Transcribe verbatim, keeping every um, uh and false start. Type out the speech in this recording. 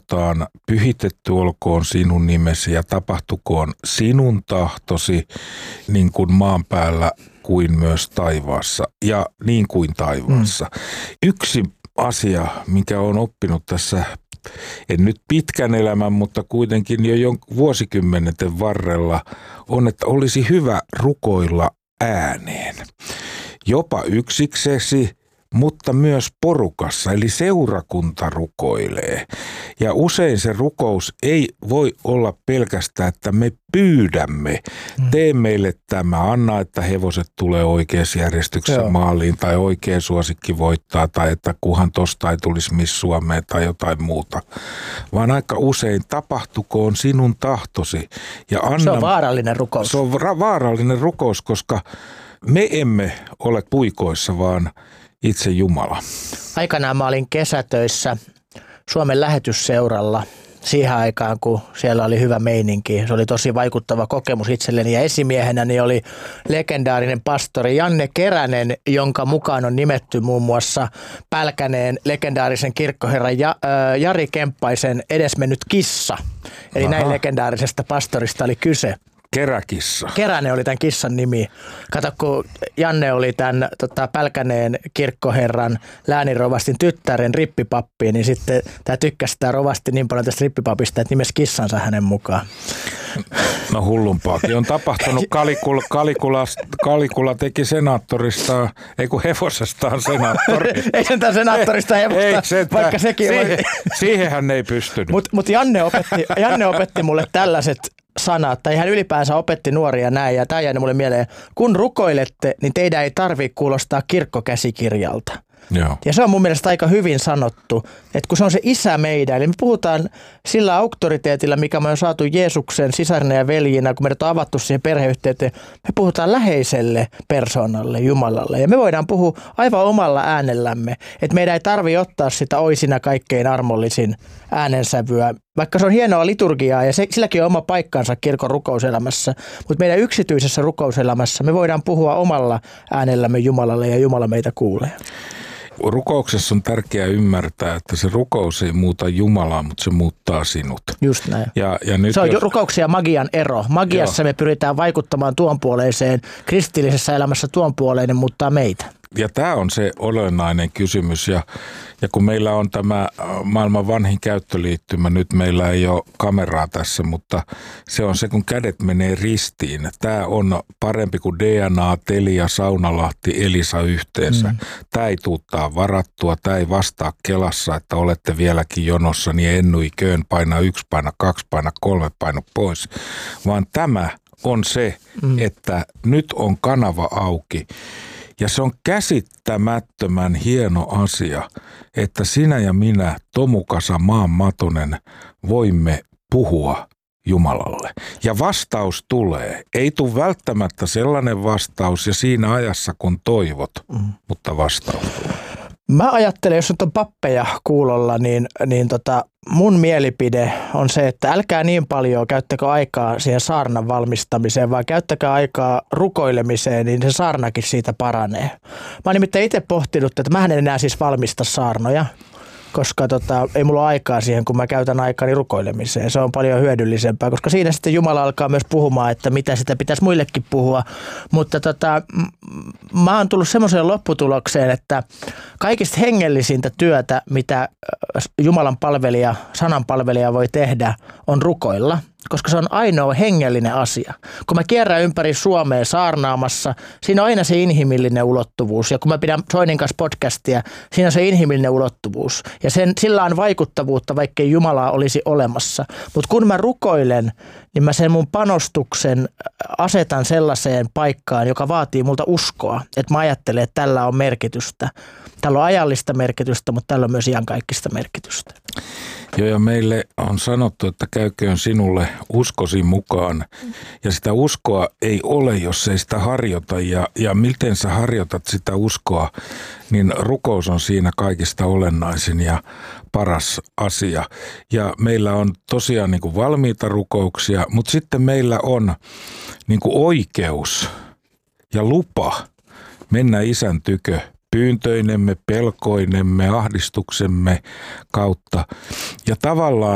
sanotaan, pyhitetty olkoon sinun nimesi ja tapahtukoon sinun tahtosi niin kuin maan päällä kuin myös taivaassa ja niin kuin taivaassa. Mm. Yksi asia, minkä olen oppinut tässä, en nyt pitkän elämän, mutta kuitenkin jo vuosikymmenten varrella, on, että olisi hyvä rukoilla ääneen. Jopa yksiksesi, mutta myös porukassa, eli seurakunta rukoilee. Ja usein se rukous ei voi olla pelkästään, että me pyydämme, tee meille tämä, anna, että hevoset tulee oikeassa järjestyksessä Joo. maaliin, tai oikea suosikki voittaa, tai että kuhan tosta ei tulisi Miss Suomeen, tai jotain muuta. Vaan aika usein tapahtukoon sinun tahtosi. Ja anna, se on vaarallinen rukous. Se on ra- vaarallinen rukous, koska me emme ole puikoissa, vaan itse Jumala. Aikanaan mä olin kesätöissä Suomen lähetysseuralla siihen aikaan, kun siellä oli hyvä meininki. Se oli tosi vaikuttava kokemus itselleni ja esimiehenäni oli legendaarinen pastori Janne Keränen, jonka mukaan on nimetty muun muassa Pälkäneen legendaarisen kirkkoherran ja, äh, Jari Kemppaisen edesmennyt kissa. Eli Aha. näin legendaarisesta pastorista oli kyse. Keräkissa. Keränen oli tämän kissan nimi. Kato, kun Janne oli tämän tota, Pälkäneen kirkkoherran lääninrovastin tyttären rippipappi, niin sitten tämä tykkäsi tämä rovasti niin paljon tästä rippipapista, että nimesi kissansa hänen mukaan. No hullumpaakin on tapahtunut. Kalikula, Kalikula, Kalikula teki senaattorista, ei kun hevosestaan senaattori. Ei sentään senaattorista hevosta, ei, sentään, vaikka sekin siihen, oli. Siihen hän ei pystynyt. Mutta mut Janne, opetti, Janne opetti mulle tällaiset sanat, tai hän ylipäänsä opetti nuoria näin, ja tämä jäi mulle mieleen. Kun rukoilette, niin teidän ei tarvitse kuulostaa kirkkokäsikirjalta. Joo. Ja se on mun mielestä aika hyvin sanottu, että kun se on se isä meidän, eli me puhutaan sillä auktoriteetilla, mikä me on saatu Jeesuksen sisarina ja veljinä, kun meidät on avattu siihen perheyhteyteen, me puhutaan läheiselle persoonalle, Jumalalle. Ja me voidaan puhua aivan omalla äänellämme, että meidän ei tarvitse ottaa sitä oi sinä kaikkein armollisin äänensävyä, vaikka se on hienoa liturgiaa ja se, silläkin on oma paikkansa kirkon rukouselämässä, mutta meidän yksityisessä rukouselämässä me voidaan puhua omalla äänellämme Jumalalle ja Jumala meitä kuulee. Rukouksessa on tärkeää ymmärtää, että se rukous ei muuta Jumalaa, mutta se muuttaa sinut. Just näin. Ja, ja nyt se on jos... rukouksia ja magian ero. Magiassa Joo. me pyritään vaikuttamaan tuon puoleiseen, kristillisessä elämässä tuon puoleinen muuttaa meitä. Ja tämä on se olennainen kysymys. Ja, ja kun meillä on tämä maailman vanhin käyttöliittymä, nyt meillä ei ole kameraa tässä, mutta se on se, kun kädet menee ristiin. Tämä on parempi kuin D N A, Telia, Saunalahti, Elisa yhteensä. Mm. Tämä ei tuuttaa varattua, tämä ei vastaa Kelassa, että olette vieläkin jonossa, niin ennui köön, paina yksi, paina kaksi, paina kolme, paina pois. Vaan tämä on se, mm. että nyt on kanava auki. Ja se on käsittämättömän hieno asia, että sinä ja minä, Tomukasa Maan Matonen, voimme puhua Jumalalle. Ja vastaus tulee. Ei tule välttämättä sellainen vastaus ja siinä ajassa kun toivot, mm. mutta vastaus tulee. Mä ajattelen, jos nyt on pappeja kuulolla, niin, niin tota, mun mielipide on se, että älkää niin paljon käyttäkö aikaa siihen saarnan valmistamiseen, vaan käyttäkää aikaa rukoilemiseen, niin se saarnakin siitä paranee. Mä oon nimittäin itse pohtinut, että mä en enää siis valmista saarnoja, koska tota, ei mulla ole aikaa siihen, kun mä käytän aikani rukoilemiseen. Se on paljon hyödyllisempää, koska siinä sitten Jumala alkaa myös puhumaan, että mitä sitä pitäisi muillekin puhua. Mutta tota, m- mä oon tullut semmoiseen lopputulokseen, että kaikista hengellisintä työtä, mitä Jumalan palvelija, sanan palvelija voi tehdä, on rukoilla. Koska se on ainoa hengellinen asia. Kun mä kierrän ympäri Suomea saarnaamassa, siinä on aina se inhimillinen ulottuvuus. Ja kun mä pidän Soinin kanssa podcastia, siinä on se inhimillinen ulottuvuus. Ja sen, sillä on vaikuttavuutta, vaikkei Jumalaa olisi olemassa. Mutta kun mä rukoilen, niin mä sen mun panostuksen asetan sellaiseen paikkaan, joka vaatii multa uskoa. Että mä ajattelen, että tällä on merkitystä. Tällä on ajallista merkitystä, mutta tällä on myös iankaikkista merkitystä. Joo, ja meille on sanottu, että käyköön sinulle uskosi mukaan. Ja sitä uskoa ei ole, jos ei sitä harjoita. Ja, ja miten sä harjoitat sitä uskoa, niin rukous on siinä kaikista olennaisin ja paras asia. Ja meillä on tosiaan niin kuin valmiita rukouksia, mutta sitten meillä on niin kuin oikeus ja lupa mennä Isän tykö pyyntöinemme, pelkoinemme, ahdistuksemme kautta. Ja tavallaan